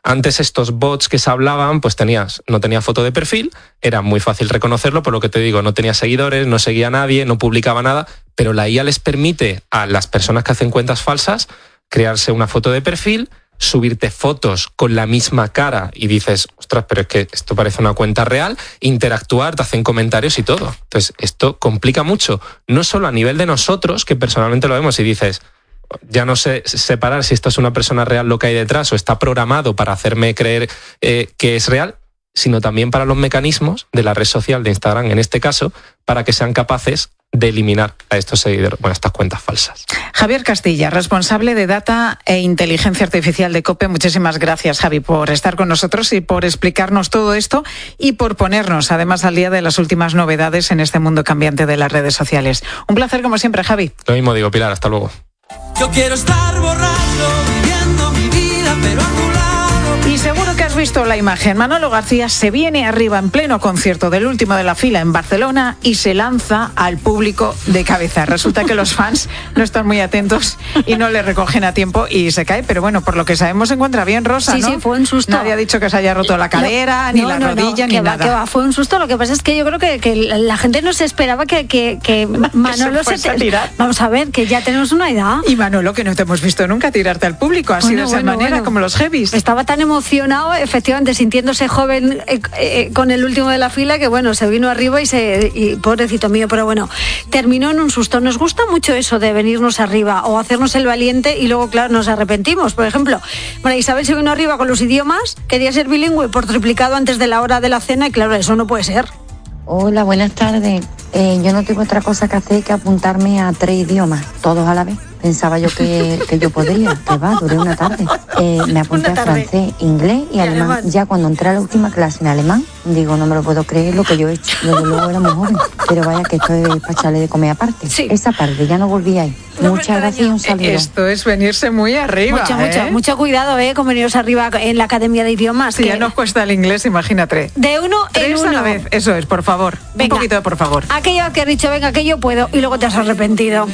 Antes estos bots que se hablaban, pues no tenía foto de perfil, era muy fácil reconocerlo, por lo que te digo, no tenía seguidores, no seguía a nadie, no publicaba nada, pero la IA les permite a las personas que hacen cuentas falsas crearse una foto de perfil, subirte fotos con la misma cara y dices, ostras, pero es que esto parece una cuenta real, interactuar, te hacen comentarios y todo. Entonces, esto complica mucho, no solo a nivel de nosotros, que personalmente lo vemos y dices, ya no sé separar si esto es una persona real lo que hay detrás o está programado para hacerme creer que es real, sino también para los mecanismos de la red social de Instagram, en este caso, para que sean capaces de eliminar a estos seguidores, estas cuentas falsas. Javier Castilla, responsable de Data e Inteligencia Artificial de COPE. Muchísimas gracias, Javi, por estar con nosotros y por explicarnos todo esto y por ponernos, además, al día de las últimas novedades en este mundo cambiante de las redes sociales. Un placer, como siempre, Javi. Lo mismo digo, Pilar, hasta luego. Yo quiero estar borracho, viviendo mi vida, pero a tu lado. Y seguro que has visto la imagen. Manolo García se viene arriba en pleno concierto del último de la fila en Barcelona y se lanza al público de cabeza. Resulta que los fans no están muy atentos y no le recogen a tiempo y se cae, pero bueno, por lo que sabemos se encuentra bien, Rosa, sí, ¿no? Sí, fue un susto. Nadie ha dicho que se haya roto la cadera, ni la rodilla, ni nada. Que va, fue un susto. Lo que pasa es que yo creo que la gente no se esperaba que Manolo Vamos a ver, que ya tenemos una edad. Y Manolo, que no te hemos visto nunca tirarte al público, ha sido de esa manera como los heavies. Estaba tan emocionado, efectivamente, sintiéndose joven con el último de la fila, que bueno, se vino arriba y pobrecito mío, pero bueno, terminó en un susto. Nos gusta mucho eso de venirnos arriba o hacernos el valiente y luego, claro, nos arrepentimos. Por ejemplo, María Isabel se vino arriba con los idiomas, quería ser bilingüe por triplicado antes de la hora de la cena y claro, eso no puede ser. Hola, buenas tardes. Yo no tengo otra cosa que hacer que apuntarme a 3 idiomas, todos a la vez. Pensaba yo que yo podría, que va, duré una tarde. Me apunté a francés, inglés y alemán. Ya cuando entré a la última clase en alemán, digo, no me lo puedo creer lo que yo he hecho. Luego era muy joven, pero vaya que esto es para echarle de comer aparte. Sí. Esa tarde ya no volví ahí. Muchas gracias y un saludo. Esto es venirse muy arriba. Mucho cuidado con veniros arriba en la Academia de Idiomas. Si ya nos cuesta el inglés, imagínate. De uno en uno. A la vez, eso es, por favor. Venga. Un poquito de por favor. Aquello que has dicho, venga, que yo puedo, y luego te has arrepentido.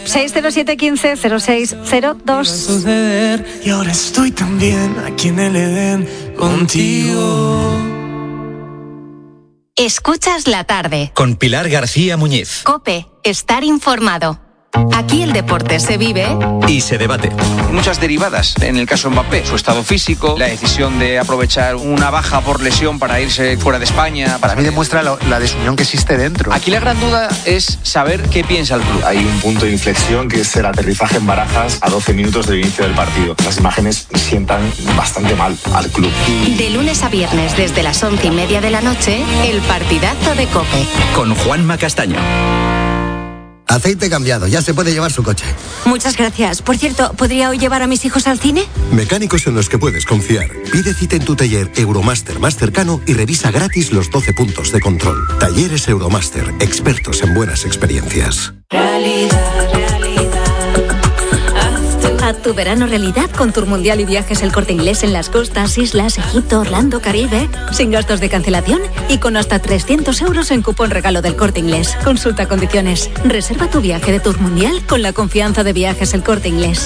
607-15-0602. Y ahora estoy también aquí en el Edén contigo. Escuchas la tarde. Con Pilar García Muñiz. COPE, estar informado. Aquí el deporte se vive y se debate. Muchas derivadas. En el caso de Mbappé, su estado físico, la decisión de aprovechar una baja por lesión para irse fuera de España. Para mí demuestra la desunión que existe dentro. Aquí la gran duda es saber qué piensa el club. Hay un punto de inflexión que es el aterrizaje en Barajas a 12 minutos del inicio del partido. Las imágenes sientan bastante mal al club. De lunes a viernes desde las 11:30 de la noche, el partidazo de COPE. Con Juanma Castaño. Aceite cambiado, ya se puede llevar su coche. Muchas gracias. Por cierto, ¿podría hoy llevar a mis hijos al cine? Mecánicos en los que puedes confiar. Pide cita en tu taller Euromaster más cercano y revisa gratis los 12 puntos de control. Talleres Euromaster, expertos en buenas experiencias. Haz tu verano realidad con Tour Mundial y Viajes El Corte Inglés en las costas, islas, Egipto, Orlando, Caribe. Sin gastos de cancelación y con hasta 300 euros en cupón regalo del Corte Inglés. Consulta condiciones. Reserva tu viaje de Tour Mundial con la confianza de Viajes El Corte Inglés.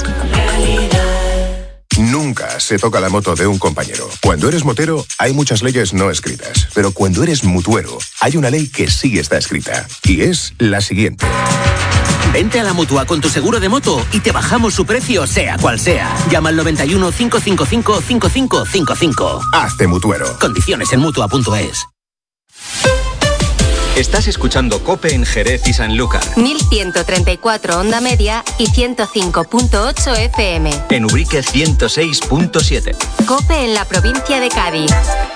Nunca se toca la moto de un compañero. Cuando eres motero, hay muchas leyes no escritas. Pero cuando eres mutuero, hay una ley que sí está escrita. Y es la siguiente. Vente a la Mutua con tu seguro de moto y te bajamos su precio, sea cual sea. Llama al 91 555 5555. Hazte mutuero. Condiciones en Mutua.es. Estás escuchando COPE en Jerez y Sanlúcar. 1134 onda media y 105.8 FM. En Ubrique 106.7. COPE en la provincia de Cádiz.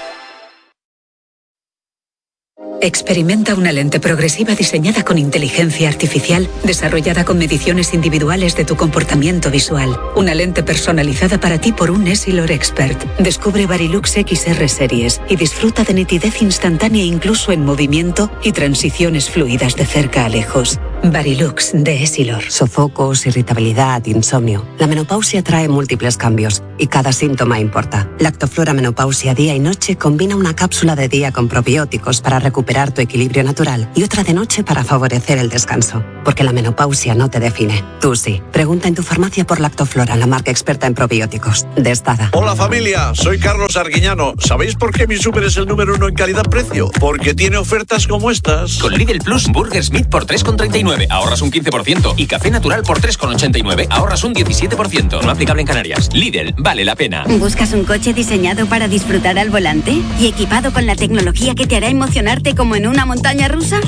Experimenta una lente progresiva diseñada con inteligencia artificial, desarrollada con mediciones individuales de tu comportamiento visual. Una lente personalizada para ti por un Essilor Expert. Descubre Varilux XR Series y disfruta de nitidez instantánea incluso en movimiento y transiciones fluidas de cerca a lejos. Barilux de Esilor. Sofocos, irritabilidad, insomnio. La menopausia trae múltiples cambios y cada síntoma importa. Lactoflora Menopausia Día y Noche combina una cápsula de día con probióticos para recuperar tu equilibrio natural y otra de noche para favorecer el descanso. Porque la menopausia no te define. Tú sí. Pregunta en tu farmacia por Lactoflora, la marca experta en probióticos. De Estada. Hola familia, soy Carlos Arguiñano. ¿Sabéis por qué mi súper es el número 1 en calidad-precio? Porque tiene ofertas como estas. Con Lidl Plus, Burger Smith por 3,39, ahorras un 15%. Y café natural por 3,89, ahorras un 17%. No aplicable en Canarias. Lidl, vale la pena. ¿Buscas un coche diseñado para disfrutar al volante? ¿Y equipado con la tecnología que te hará emocionarte como en una montaña rusa?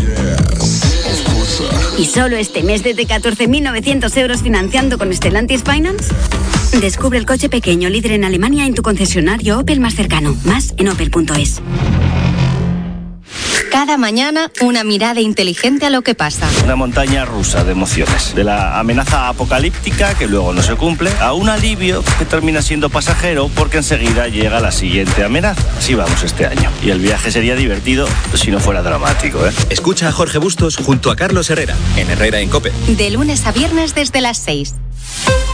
¿Y solo este mes desde 14.900 euros financiando con Stellantis Finance? Descubre el coche pequeño líder en Alemania en tu concesionario Opel más cercano. Más en opel.es. Cada mañana, una mirada inteligente a lo que pasa. Una montaña rusa de emociones. De la amenaza apocalíptica, que luego no se cumple, a un alivio que termina siendo pasajero porque enseguida llega la siguiente amenaza. Así vamos este año. Y el viaje sería divertido si no fuera dramático, ¿eh? Escucha a Jorge Bustos junto a Carlos Herrera, en Herrera en COPE. De lunes a viernes desde las 6.